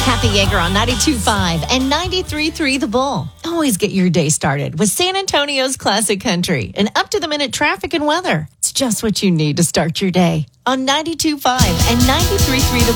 Kathy Yeager on 92.5 and 93.3 The Bull. Always get your day started with San Antonio's Classic Country and up-to-the-minute traffic and weather. It's just what you need to start your day on 92.5 and 93.3 The